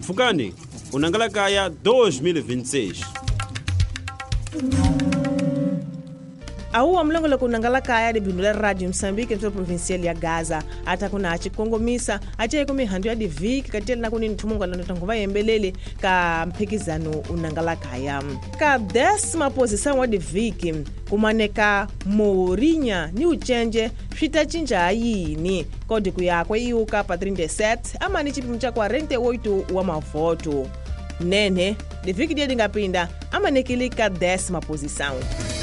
Fukani, Unangalakaya 2026. Aua mlongo kunangalakaya de binula Radio Msambiki mto provincial ya Gaza ata kuna achikongomisa acha ikumi handu ya diviki katela na kuni ntumungu alanotangova yembelele ka mpikizano unangalakaya ka 10ª posição wa diviki kumaneka Mourinha ni uchenje switachinja ayini kodi kuyakwe iuka pa 37 ama ni chipimo cha 48 wa mavoto nene diviki dia dingapinda ama nekilika 10ª posição.